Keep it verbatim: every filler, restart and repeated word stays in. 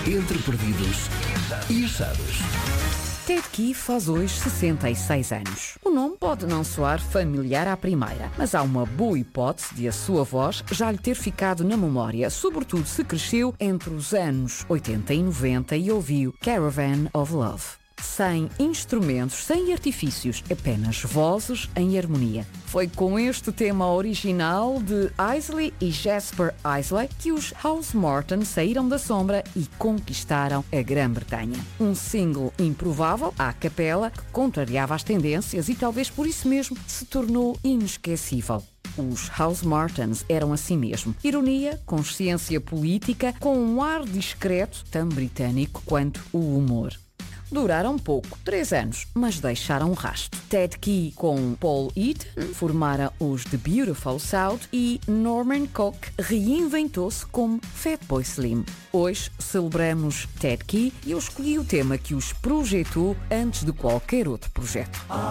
Entre perdidos e achados. Ted Key faz hoje sessenta e seis anos. O nome pode não soar familiar à primeira, mas há uma boa hipótese de a sua voz já lhe ter ficado na memória, sobretudo se cresceu entre os anos oitenta e noventa e ouviu Caravan of Love. Sem instrumentos, sem artifícios, apenas vozes em harmonia. Foi com este tema original de Isley e Jasper Isley que os Housemartins saíram da sombra e conquistaram a Grã-Bretanha. Um single improvável, à capela, que contrariava as tendências e talvez por isso mesmo se tornou inesquecível. Os Housemartins eram assim mesmo. Ironia, consciência política, com um ar discreto, tão britânico quanto o humor. Duraram pouco, três anos, mas deixaram um rastro. Ted Key com Paul Eaton formaram os The Beautiful South e Norman Cook reinventou-se como Fatboy Slim. Hoje celebramos Ted Key e eu escolhi o tema que os projetou antes de qualquer outro projeto.